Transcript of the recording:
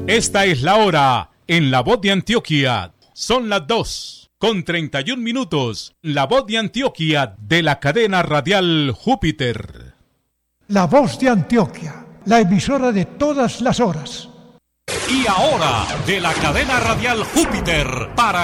Esta es la hora en La Voz de Antioquia. Son las 2:31. La Voz de Antioquia de la cadena radial Júpiter. La Voz de Antioquia, la emisora de todas las horas. Y ahora, de la cadena radial Júpiter, para